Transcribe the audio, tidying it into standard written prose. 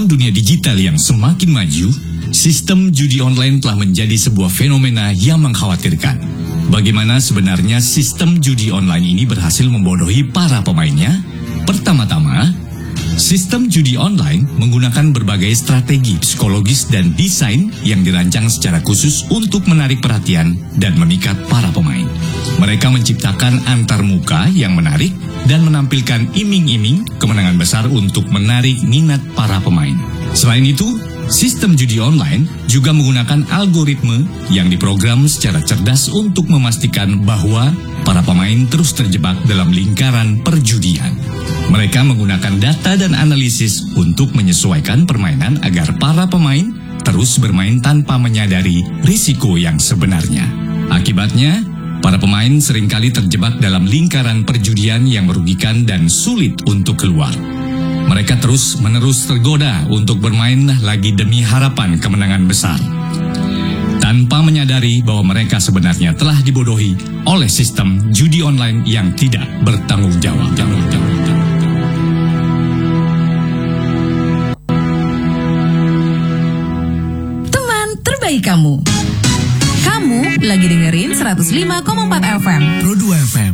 zaman dunia digital yang semakin maju, sistem judi online telah menjadi sebuah fenomena yang mengkhawatirkan. Bagaimana sebenarnya sistem judi online ini berhasil membodohi para pemainnya? Pertama-tama, sistem judi online menggunakan berbagai strategi psikologis dan desain yang dirancang secara khusus untuk menarik perhatian dan memikat para pemain. Mereka menciptakan antarmuka yang menarik dan menampilkan iming-iming kemenangan besar untuk menarik minat para pemain. Selain itu, sistem judi online juga menggunakan algoritma yang diprogram secara cerdas untuk memastikan bahwa para pemain terus terjebak dalam lingkaran perjudian. Mereka menggunakan data dan analisis untuk menyesuaikan permainan agar para pemain terus bermain tanpa menyadari risiko yang sebenarnya. Akibatnya, para pemain seringkali terjebak dalam lingkaran perjudian yang merugikan dan sulit untuk keluar. Mereka terus-menerus tergoda untuk bermain lagi demi harapan kemenangan besar, tanpa menyadari bahwa mereka sebenarnya telah dibodohi oleh sistem judi online yang tidak bertanggung jawab. Teman terbaik kamu. Kamu lagi dengerin 105,4 FM. Pro 2 FM.